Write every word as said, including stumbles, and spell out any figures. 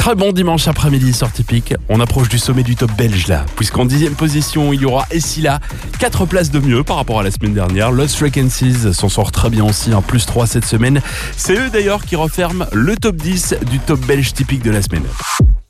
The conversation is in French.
Très bon dimanche après-midi sur Typique. On approche du sommet du top belge là, puisqu'en dixième position, il y aura Essila. Quatre places de mieux par rapport à la semaine dernière. Lost Frequencies s'en sort très bien aussi, un plus trois cette semaine. C'est eux d'ailleurs qui referment le top dix du top belge typique de la semaine.